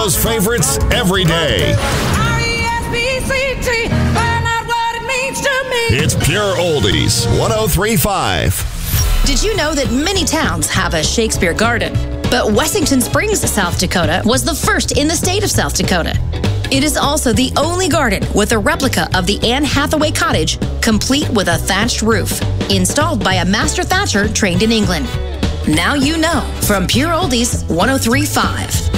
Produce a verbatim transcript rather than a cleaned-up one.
radio's favorites every day. R E S P C T, find out what it means to me. It's Pure Oldies, one oh three point five. Did you know that many towns have a Shakespeare Garden? But Wessington Springs, South Dakota was the first in the state of South Dakota. It is also the only garden with a replica of the Anne Hathaway cottage, complete with a thatched roof, installed by a master thatcher trained in England. Now you know from Pure Oldies one oh three point five.